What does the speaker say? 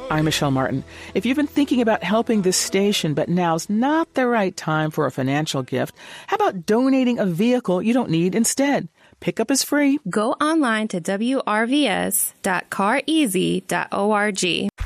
I'm Michelle Martin. If you've been thinking about helping this station, but now's not the right time for a financial gift, how about donating a vehicle you don't need instead? Pickup is free. Go online to wrvs.careasy.org.